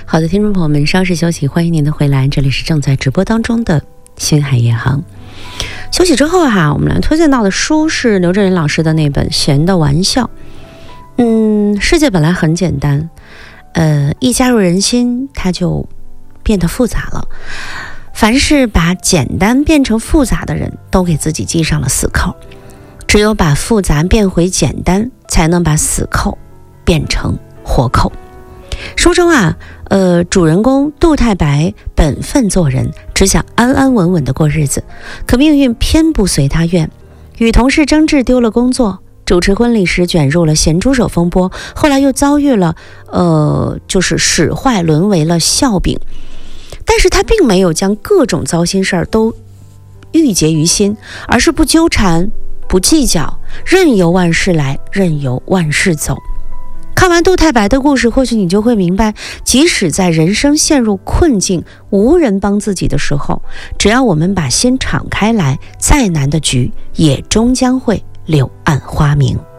好的，听众朋友们，稍事休息，欢迎您的回来，这里是正在直播当中的星海夜航。休息之后我们来推荐到的书是刘震云老师的那本《闲的玩笑》。世界本来很简单，一加入人心，它就变得复杂了。凡是把简单变成复杂的人，都给自己系上了死扣。只有把复杂变回简单，才能把死扣变成活扣。书中主人公杜太白本分做人，只想安安稳稳地过日子，可命运偏不随他愿，与同事争执丢了工作，主持婚礼时卷入了咸猪手风波，后来又遭遇了使坏，沦为了笑柄。但是他并没有将各种糟心事儿都郁结于心，而是不纠缠不计较，任由万事来，任由万事走。看完杜太白的故事，或许你就会明白，即使在人生陷入困境，无人帮自己的时候，只要我们把心敞开来，再难的局也终将会柳暗花明。